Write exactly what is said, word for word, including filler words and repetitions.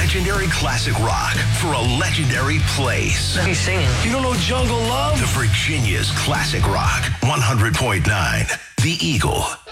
legendary classic rock for a legendary place. He's singing. You don't know Jungle Love? The Virginia's classic rock, one hundred point nine. The Eagle.